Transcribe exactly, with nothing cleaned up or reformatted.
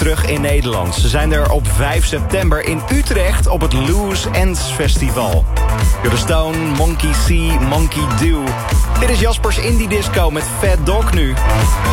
terug in Nederland. Ze zijn er op vijf september in Utrecht op het Loose Ends Festival. You're the Stone, Monkey See, Monkey Do. Dit is Jaspers Indie Disco met Fat Dog nu.